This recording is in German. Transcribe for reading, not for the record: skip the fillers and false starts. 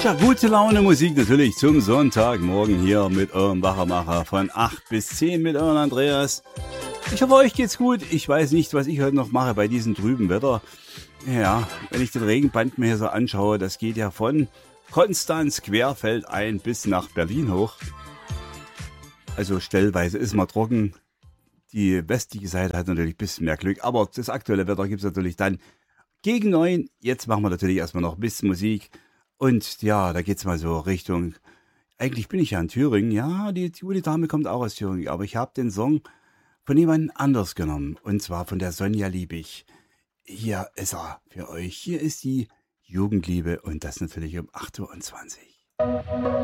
Ja, gute Laune Musik natürlich zum Sonntagmorgen hier mit eurem Wachermacher von 8 bis 10 mit eurem Andreas. Ich hoffe, euch geht's gut. Ich weiß nicht, was ich heute noch mache bei diesem trüben Wetter. Ja, wenn ich den Regenband mir hier so anschaue, das geht ja von Konstanz querfeldein bis nach Berlin hoch. Also stellweise ist mal trocken. Die westliche Seite hat natürlich ein bisschen mehr Glück, aber das aktuelle Wetter gibt's natürlich dann gegen 9. Jetzt machen wir natürlich erstmal noch ein bisschen Musik. Und ja, da geht's mal so Richtung. Eigentlich bin ich ja in Thüringen. Ja, die gute Dame kommt auch aus Thüringen. Aber ich habe den Song von jemand anders genommen. Und zwar von der Sonja Liebig. Hier ist er für euch. Hier ist die Jugendliebe. Und das natürlich um 8:20 Uhr.